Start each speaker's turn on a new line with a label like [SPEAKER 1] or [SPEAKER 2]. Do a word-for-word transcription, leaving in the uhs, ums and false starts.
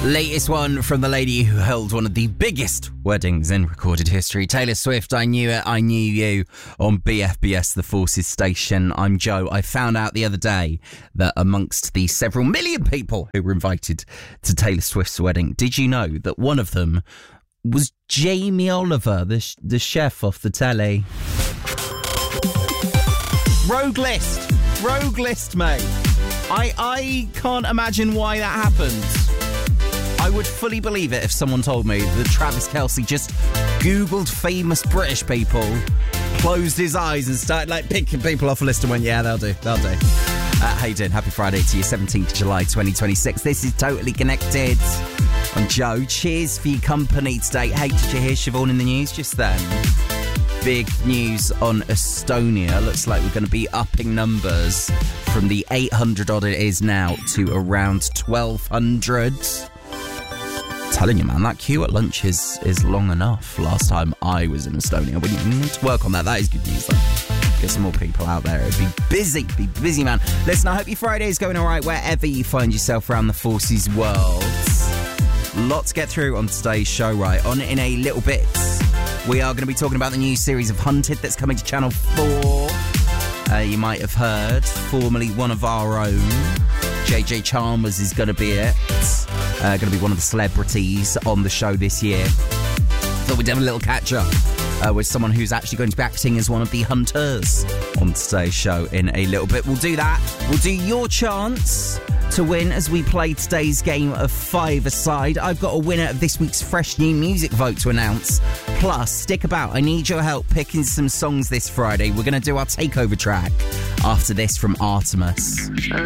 [SPEAKER 1] Latest one from the lady who held one of the biggest weddings in recorded history. Taylor Swift, I Knew It, I Knew You on B F B S, the Forces station. I'm Joe. I found out the other day that amongst the several million people who were invited to Taylor Swift's wedding, did you know that one of them was Jamie Oliver, the, sh- the chef off the telly? Rogue list. Rogue list, mate. I, I can't imagine why that happened. I would fully believe it if someone told me that Travis Kelce just Googled famous British people, closed his eyes and started like picking people off a list and went, yeah, they'll do, they'll do. Uh, how you doing? Happy Friday to you, seventeenth of July twenty twenty-six. This is Totally Connected. I'm Joe. Cheers for your company today. Hey, did you hear Siobhan in the news just then? Big news on Estonia. Looks like we're going to be upping numbers from the eight hundred odd it is now to around twelve hundred. Telling you, man, that queue at lunch is, is long enough. Last time I was in Estonia, we need to work on that. That is good news, though. Get some more people out there. It'd be busy, be busy, man. Listen, I hope your Friday is going all right wherever you find yourself around the Forces world. Lot to get through on today's show, right? On in a little bit, we are going to be talking about the new series of Hunted that's coming to Channel four. Uh, you might have heard, formerly one of our own. J J Chalmers is going to be it. Uh, going to be one of the celebrities on the show this year. Thought we'd have a little catch-up uh, with someone who's actually going to be acting as one of the hunters on today's show in a little bit. We'll do that. We'll do your chance to win as we play today's game of five-a-side. I've got a winner of this week's Fresh New Music vote to announce. Plus, stick about. I need your help picking some songs this Friday. We're going to do our takeover track after this from Artemis.
[SPEAKER 2] I